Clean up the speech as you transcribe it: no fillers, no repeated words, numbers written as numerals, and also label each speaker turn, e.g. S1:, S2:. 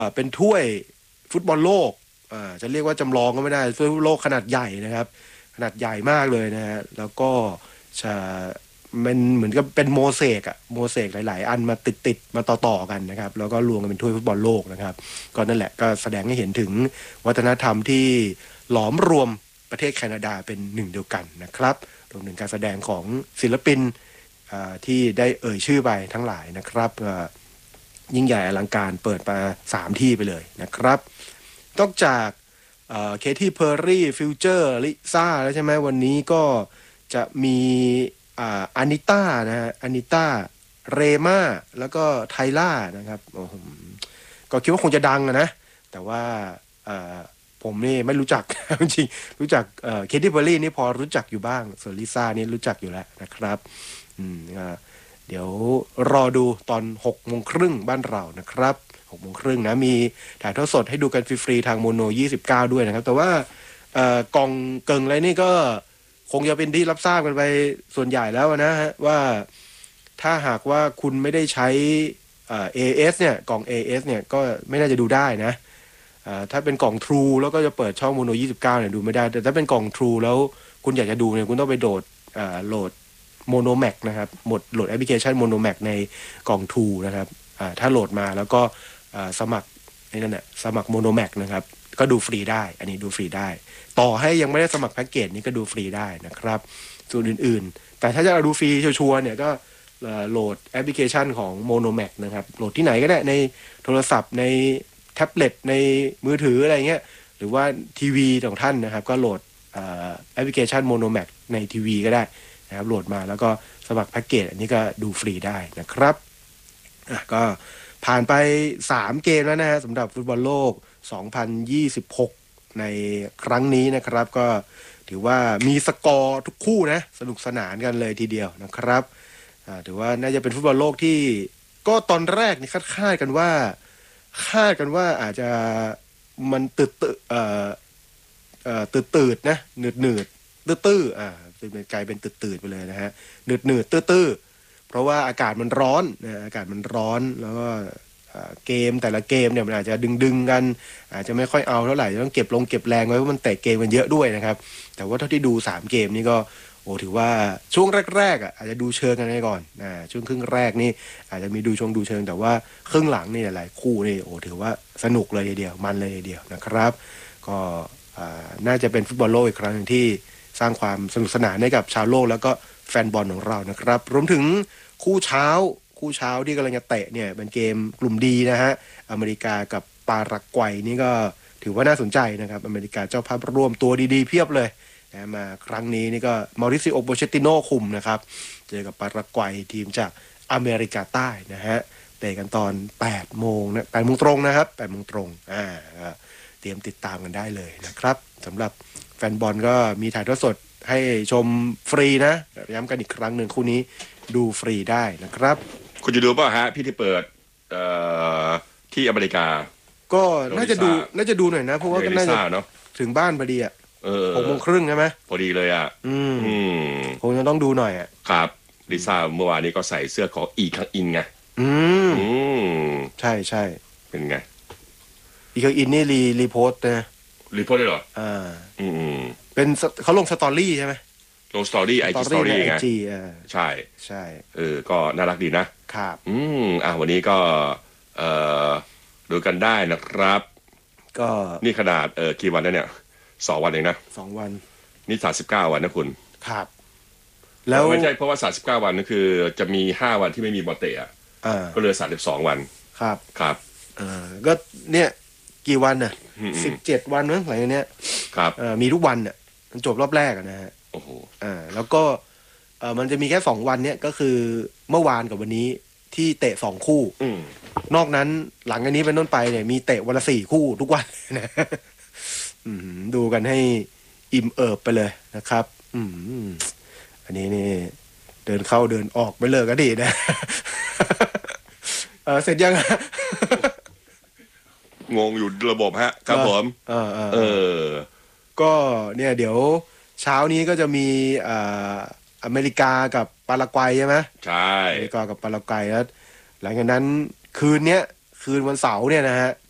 S1: เป็นถ้วยฟุตบอลโลกจะเรียกว่าจำลองก็ไม่ได้ถ้วยฟุตบอลโลกขนาดใหญ่นะครับขนาดใหญ่มากเลยนะฮะแล้วก็จะมันเหมือนกับเป็นโมเสกอะโมเสกหลายๆอันมาติดมาต่อๆกันนะครับแล้วก็รวมกันเป็นถ้วยฟุตบอลโลกนะครับก็นั่นแหละก็แสดงให้เห็นถึงวัฒนธรรมที่หลอมรวมประเทศแคนาดาเป็นหนึ่งเดียวกันนะครับรวมถึงการแสดงของศิลปินที่ได้เอ่ยชื่อไปทั้งหลายนะครับยิ่งใหญ่อลังการเปิดมา3ที่ไปเลยนะครับนอกจากเคที่เพอร์รี่ฟิวเจอร์ลิซ่าแล้วใช่ไหมวันนี้ก็จะมีอานิต้านะฮะอานิต้าเรม่าแล้วก็ไทล่านะครับก็คิดว่าคงจะดังนะแต่ว่าผมนี่ไม่รู้จัก จริงๆรู้จักเคที่เพอร์รี่นี่พอรู้จักอยู่บ้างส่วนลิซ่านี่รู้จักอยู่แล้วนะครับเดี๋ยวรอดูตอน18:30บ้านเรานะครับ18:30นะมีถ่ายทอดสดให้ดูกันฟรีๆทางโมโน29ด้วยนะครับแต่ว่ากองเกิงอะไรนี่ก็คงจะเป็นที่รับทราบกันไปส่วนใหญ่แล้วนะฮะว่าถ้าหากว่าคุณไม่ได้ใช้AS เนี่ยกล่อง AS เนี่ยก็ไม่น่าจะดูได้นะถ้าเป็นกล่อง True แล้วก็จะเปิดช่องโมโน29เนี่ยดูไม่ได้แต่ถ้าเป็นกล่อง True แล้วคุณอยากจะดูเนี่ยคุณต้องไปโหลดโมโนแม็กนะครับโหลดแอปพลิเคชันโมโนแม็กในกล่อง True นะครับถ้าโหลดมาแล้วก็สมัครนั่นแหละสมัครโมโนแม็กนะครับก็ดูฟรีได้อันนี้ดูฟรีได้ต่อให้ยังไม่ได้สมัครแพ็กเกจนี้ก็ดูฟรีได้นะครับส่วนอื่นๆแต่ถ้าจะดูฟรีชัวร์ๆเนี่ยก็โหลดแอปพลิเคชันของโมโนแม็กนะครับโหลดที่ไหนก็ได้ในโทรศัพท์ในแท็บเล็ตในมือถืออะไรเงี้ยหรือว่าทีวีของท่านนะครับก็โหลดแอปพลิเคชันโมโนแม็กในทีวีก็ได้นะครับโหลดมาแล้วก็สมัครแพ็กเกจอันนี้ก็ดูฟรีได้นะครับก็ผ่านไป3เกมแล้วนะฮะสำหรับฟุตบอลโลก2026ในครั้งนี้นะครับก็ถือว่ามีสกอร์ทุกคู่นะสนุกสนานกันเลยทีเดียวนะครับถือว่าน่าจะเป็นฟุตบอลโลกที่ก็ตอนแรกนี่คาดกันว่าอาจจะมันตืดนะหนืดตื้อเป็นกลายเป็นตืดไปเลยนะฮะหนืดตื้อเพราะว่าอากาศมันร้อนนะอากาศมันร้อนแล้วก็เกมแต่ละเกมเนี่ยมันอาจจะดึงกันอาจจะไม่ค่อยเอาเท่าไหร่ต้องเก็บแรงไว้เพราะมันเตะเกมกันเยอะด้วยนะครับแต่ว่าเท่าที่ดู3เกมนี่ก็ถือว่าช่วงแรกอาจจะดูเชิงกันไปก่อนช่วงครึ่งแรกนี่อาจจะมีดูเชิงแต่ว่าครึ่งหลังนี่หลายคู่นี่ถือว่าสนุกเลยทีเดียวมันเลยทีเดียวนะครับก็น่าจะเป็นฟุตบอลโลกอีกครั้งนึงที่สร้างความสนุกสนานให้กับชาวโลกแล้วก็แฟนบอลของเรานะครับรวมถึงคู่เช้าที่กำลังจะเตะเนี่ยเป็นเกมกลุ่มดีนะฮะอเมริกากับปารากวัยนี่ก็ถือว่าน่าสนใจนะครับอเมริกาเจ้าภาพร่วมตัวดีๆเพียบเลยนะมาครั้งนี้นี่ก็มาริซิโอโปเชติโนคุมนะครับเจอกับปารากวัยทีมจากอเมริกาใต้นะฮะเตะกันตอน8 โมงนะ8 โมงตรงนะครับ8 โมงตรงเตรียมติดตามกันได้เลยนะครับสำหรับแฟนบอลก็มีถ่ายทอดสดให้ชมฟรีนะย้ำกันอีกครั้งหนึ่งคู่นี้ดูฟรีได้นะครับ
S2: คุณจะดูป่ะฮะพี่ที่เปิดที่อเมริกา
S1: ก็น่าจะดูหน่อยนะเพราะว่าก็น่าจะถึงบ้านพอดี18:30ใช่ไหม
S2: พอดีเลย
S1: คงจะต้องดูหน่อย
S2: ครับลิซ่าเมื่อวานนี้ก็ใส่เสื้อของอีคังอินไง
S1: ใช่
S2: เป็นไง
S1: อีคังอินนี่รีโพสต์นะ
S2: รีโพสต์ได้เหรอ
S1: เป็นเขาลงสตอรี่ใช่ไหม
S2: ลงสตอรี่ไอจีสตอรี่ไงใช่ก็น่ารักดี
S1: นะครับ
S2: วันนี้ก็ดูกันได้นะครับ
S1: ก็
S2: นี่ขนาดกี่วันแล้วเนี่ย2 วันเองนะ
S1: 2 วัน
S2: นี่39 วันนะคุณ
S1: ครับ
S2: แล้วไม่ใช่เพราะว่า39 วันนั่นคือจะมี5 วันที่ไม่มีบอลเตะก็เหลือ32 วัน
S1: ครับก็เนี่ยกี่วันน่ะ17 วันมั้งหลังจากเนี้ย
S2: ครับ
S1: มีทุกวันน่ะมันจบรอบแรกนะฮะ
S2: โอ้โห
S1: แล้วก็มันจะมีแค่2 วันเนี่ยก็คือเมื่อวานกับวันนี้ที่เตะ2 คู่นอกนั้นหลังจากนี้เป็นต้นไปเนี่ยมีเตะวันละ4 คู่ทุกวันนะดูกันให้อิ่มเอิบไปเลยนะครับอันนี้นี่เดินเข้าเดินออกไม่เลิกก็ดีนะเสร็จยัง
S2: งงอยู่ระบบฮะครับผม
S1: ก็เนี่ยเดี๋ยวเช้านี้ก็จะมีอเมริกากับปารากวัยใช่ไหม
S2: ใช่
S1: อเมริกากับปารากวัยแล้วหลังจากนั้นคืนวันเสาร์เนี่ยนะฮะ